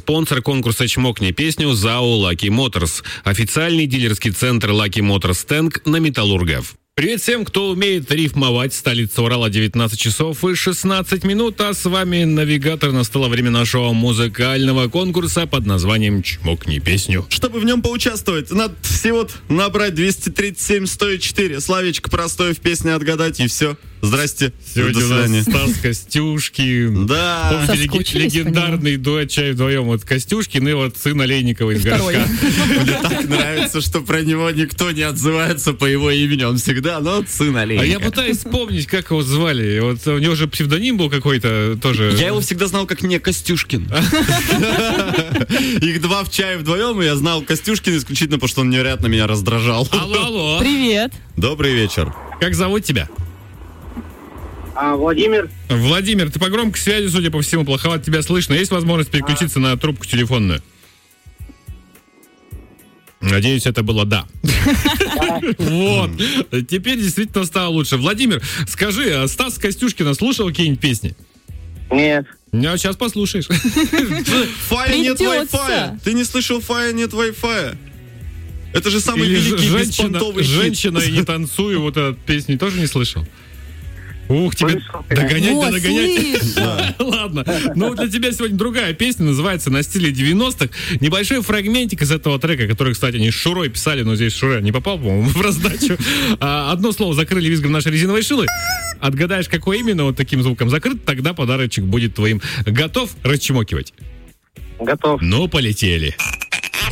Спонсор конкурса «Чмокни песню» ЗАО «Lucky Motors». Официальный дилерский центр «Lucky Motors Tank» на Металлургов. Привет всем, кто умеет рифмовать. Столица Урала, 19 часов и 16 минут. А с вами навигатор. Настало время нашего музыкального конкурса под названием «Чмокни песню». Чтобы в нем поучаствовать, надо всего набрать 237-104. Словечко простое в песне отгадать, и все. Здрасте. Сегодня у нас Стас Костюшкин. Да. Помните, легендарный дуэт «Чай вдвоем». Вот Костюшкин и вот сын Олейникова из городка. Мне так нравится, что про него никто не отзывается по его имени. Он всегда, сын Олейникова. А я пытаюсь вспомнить, как его звали. Вот у него же псевдоним был какой-то тоже. Я его всегда знал как не Костюшкин. Их два в «Чае вдвоем», и я знал Костюшкин исключительно, потому что он невероятно меня раздражал. Алло. Привет. Добрый вечер. Как зовут тебя? Владимир. Владимир, ты по громкой связи, судя по всему, плоховато тебя слышно. Есть возможность переключиться на трубку телефонную? Надеюсь, это было «да». Вот. Теперь действительно стало лучше. Владимир, скажи, Стас Костюшкина слушал какие-нибудь песни? Нет. А сейчас послушаешь. Фая нет Wi-Fi. Ты не слышал «Фая нет Wi-Fi»? Это же самый великий беспонтовый хит. «Женщина и не танцую», вот эту песню тоже не слышал? Ух, тебе догонять. Ладно. Ну, для тебя сегодня другая песня, называется «На стиле 90-х». Небольшой фрагментик из этого трека, который, кстати, они с Шурой писали, но здесь Шура не попал, по-моему, в раздачу. Одно слово закрыли визгом нашей резиновой шилы. Отгадаешь, какое именно вот таким звуком закрыт, тогда подарочек будет твоим. Готов расчмокивать? Готов. Ну, полетели.